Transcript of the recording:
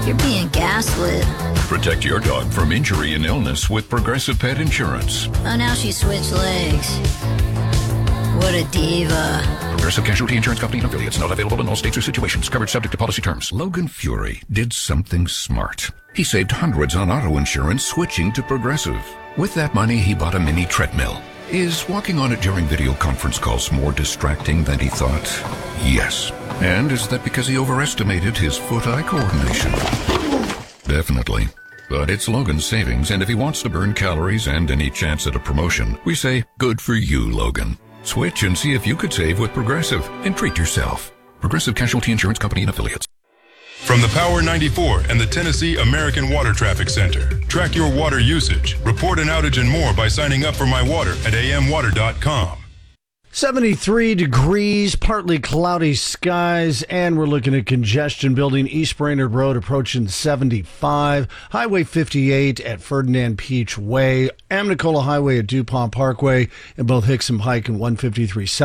You're being gaslit. Protect your dog from injury and illness with Progressive Pet Insurance. Oh, now she switched legs. What a diva. Progressive Casualty Insurance Company and affiliates. Not available in all states or situations. Coverage subject to policy terms. Logan Fury did something smart. He saved hundreds on auto insurance switching to Progressive. With that money, he bought a mini treadmill. Is walking on it during video conference calls more distracting than he thought? Yes. And is that because he overestimated his foot-eye coordination? Definitely. But it's Logan's savings, and if he wants to burn calories and any chance at a promotion, we say, good for you, Logan. Switch and see if you could save with Progressive and treat yourself. Progressive Casualty Insurance Company and affiliates. From the Power 94 and the Tennessee American Water Traffic Center. Track your water usage, report an outage and more by signing up for My Water at amwater.com. 73 degrees, partly cloudy skies, and we're looking at congestion building. East Brainerd Road approaching 75. Highway 58 at Ferdinand Peach Way. Amnicola Highway at DuPont Parkway, and both Hickson Pike and 153 South.